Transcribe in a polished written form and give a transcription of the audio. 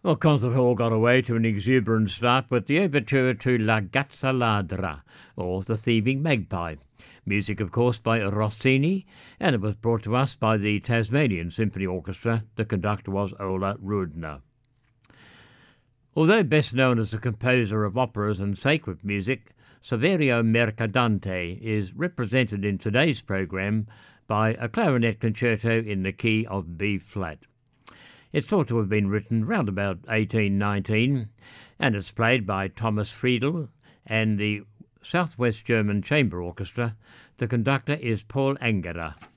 Well, Concert Hall got away to an exuberant start with the overture to La Gazza Ladra, or The Thieving Magpie. Music, of course, by Rossini, and it was brought to us by the Tasmanian Symphony Orchestra. The conductor was Ola Rudner. Although best known as a composer of operas and sacred music, Saverio Mercadante is represented in today's program by a clarinet concerto in the key of B-flat. It's thought to have been written round about 1819, and it's played by Thomas Friedel and the Southwest German Chamber Orchestra. The conductor is Paul Angerer.